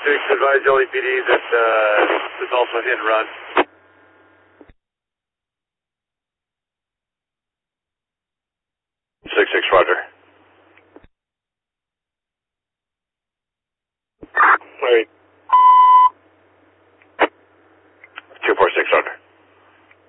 advise LAPD that there's also a hit and run. 6-6, roger.